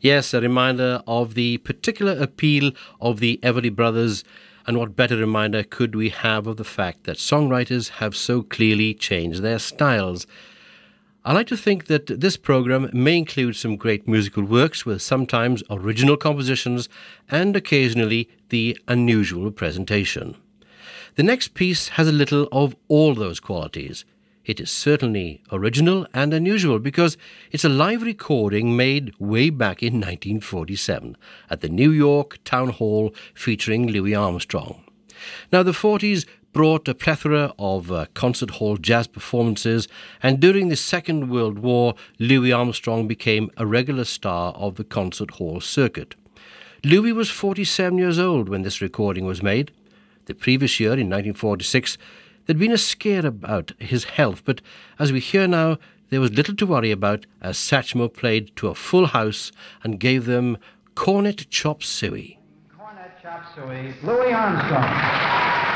Yes, a reminder of the particular appeal of the Everly Brothers, and what better reminder could we have of the fact that songwriters have so clearly changed their styles. I like to think that this program may include some great musical works with sometimes original compositions and occasionally the unusual presentation. The next piece has a little of all those qualities. It is certainly original and unusual because it's a live recording made way back in 1947 at the New York Town Hall featuring Louis Armstrong. Now, the 40s brought a plethora of concert hall jazz performances, and during the Second World War, Louis Armstrong became a regular star of the concert hall circuit. Louis was 47 years old when this recording was made. The previous year, in 1946, there'd been a scare about his health, but as we hear now, there was little to worry about as Satchmo played to a full house and gave them Cornet Chop Suey. Cornet Chop Suey, Louis Armstrong.